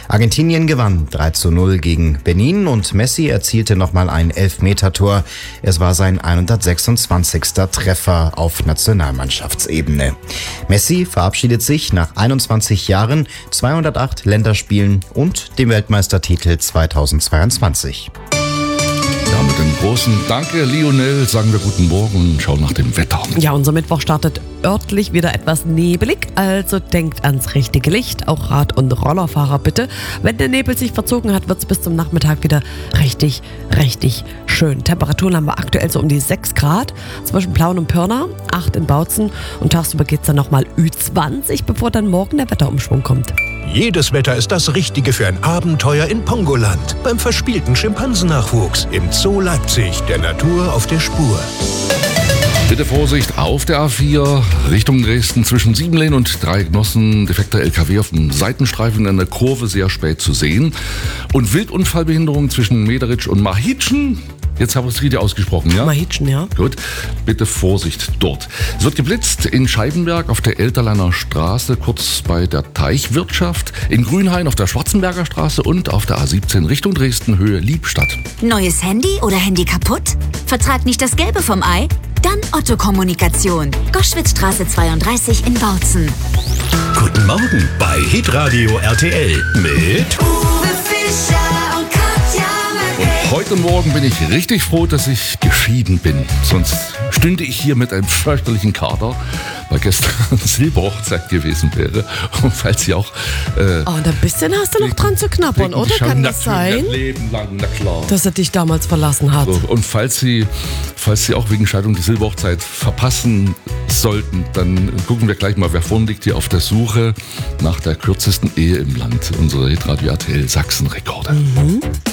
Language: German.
Argentinien gewann 3:0 gegen Benin und Messi erzielte nochmal ein Elfmetertor. Es war sein 126. Treffer auf Nationalmannschaftsebene. Messi verabschiedet sich nach 21 Jahren, 208 Länderspielen und dem Weltmeistertitel 2022. Ja, mit dem großen Danke, Lionel, sagen wir guten Morgen und schauen nach dem Wetter. Ja, unser Mittwoch startet örtlich wieder etwas nebelig, also denkt ans richtige Licht, auch Rad- und Rollerfahrer bitte. Wenn der Nebel sich verzogen hat, wird es bis zum Nachmittag wieder richtig schön. Temperaturen haben wir aktuell so um die 6 Grad zwischen Plauen und Pirna, 8 in Bautzen und tagsüber geht es dann nochmal Ü20, bevor dann morgen der Wetterumschwung kommt. Jedes Wetter ist das Richtige für ein Abenteuer in Pongoland. Beim verspielten Schimpansennachwuchs im Zoo Leipzig, der Natur auf der Spur. Bitte Vorsicht auf der A4 Richtung Dresden zwischen Siebenlehn und Dreigenossen. Defekter LKW auf dem Seitenstreifen in der Kurve sehr spät zu sehen. Und Wildunfallbehinderung zwischen Mederitsch und Mahitschen. Jetzt habe ich es richtig ausgesprochen, ja? Mahitschen, ja. Gut, bitte Vorsicht dort. Es wird geblitzt in Scheibenberg auf der Elterleiner Straße, kurz bei der Teichwirtschaft, in Grünhain auf der Schwarzenberger Straße und auf der A17 Richtung Dresden, Höhe Liebstadt. Neues Handy oder Handy kaputt? Vertrag nicht das Gelbe vom Ei? Dann Otto Kommunikation. Goschwitzstraße 32 in Bautzen. Guten Morgen bei Hitradio RTL mit Uwe Fischer und Katja Und heute Morgen bin ich richtig froh, dass ich geschieden bin. Sonst stünde ich hier mit einem fürchterlichen Kater, weil gestern Silberhochzeit gewesen wäre. Und falls Sie auch... und ein bisschen hast du noch dran zu knabbern, oder? Kann das sein? Leben lang, na klar. Dass er dich damals verlassen hat. So, und falls Sie auch wegen Scheidung die Silberhochzeit verpassen sollten, dann gucken wir gleich mal, wer vorn liegt hier auf der Suche nach der kürzesten Ehe im Land. Unsere Hitradio RTL Sachsen-Rekorde.